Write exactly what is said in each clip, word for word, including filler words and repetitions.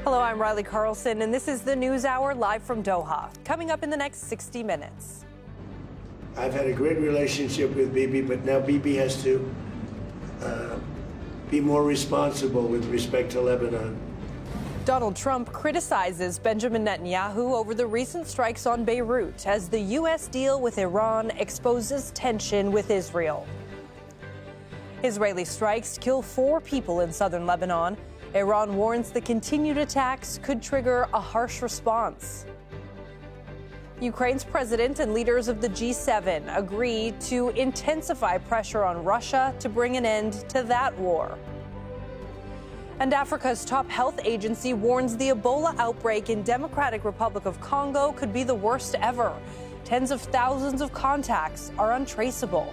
Hello, I'm Riley Carlson, and this is the News Hour live from Doha. Coming up in the next sixty minutes. I've had a great relationship with Bibi, but now Bibi has to uh, be more responsible with respect to Lebanon. Donald Trump criticizes Benjamin Netanyahu over the recent strikes on Beirut as the U S deal with Iran exposes tension with Israel. Israeli strikes kill four people in southern Lebanon. Iran warns the continued attacks could trigger a harsh response. Ukraine's president and leaders of the G seven agree to intensify pressure on Russia to bring an end to that war. And Africa's top health agency warns the Ebola outbreak in Democratic Republic of Congo could be the worst ever. Tens of thousands of contacts are untraceable.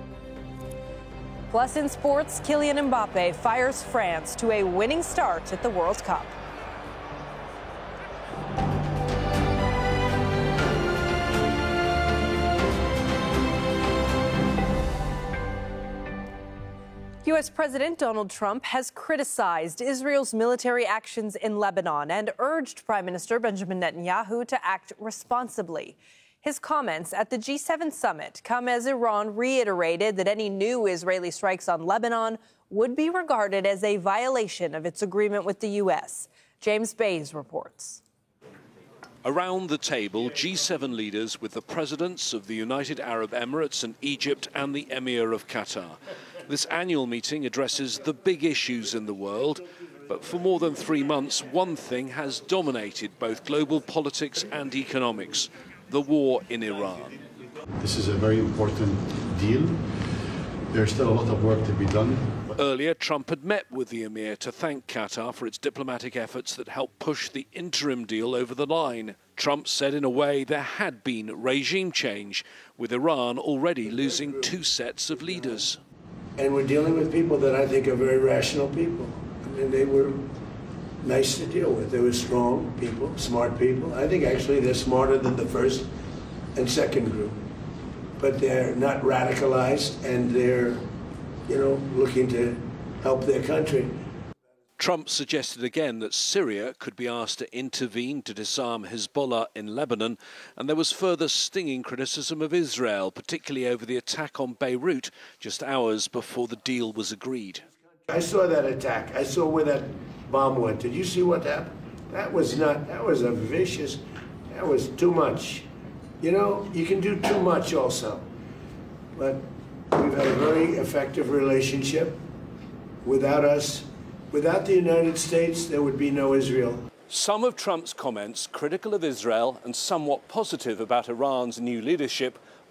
Plus, in sports, Kylian Mbappe fires France to a winning start at the World Cup. U S. President Donald Trump has criticized Israel's military actions in Lebanon and urged Prime Minister Benjamin Netanyahu to act responsibly. His comments at the G seven summit come as Iran reiterated that any new Israeli strikes on Lebanon would be regarded as a violation of its agreement with the U S. James Bays reports. Around the table, G seven leaders with the presidents of the United Arab Emirates and Egypt and the Emir of Qatar. This annual meeting addresses the big issues in the world, but for more than three months, one thing has dominated both global politics and economics: the war in Iran. This is a very important deal. There's still a lot of work to be done. Earlier, Trump had met with the Emir to thank Qatar for its diplomatic efforts that helped push the interim deal over the line. Trump said in a way there had been regime change, with Iran already losing two sets of leaders. And we're dealing with people that I think are very rational people. I mean, they were nice to deal with. They were strong people, smart people. I think actually they're smarter than the first and second group. But they're not radicalized, and they're, you know, looking to help their country. Trump suggested again that Syria could be asked to intervene to disarm Hezbollah in Lebanon, and there was further stinging criticism of Israel, particularly over the attack on Beirut just hours before the deal was agreed. I saw that attack. I saw where that bomb went. Did you see what happened? That was not, that was a vicious, that was too much. You know, you can do too much also. But we've had a very effective relationship. Without us, without the United States, there would be no Israel. Some of Trump's comments, critical of Israel and somewhat positive about Iran's new leadership,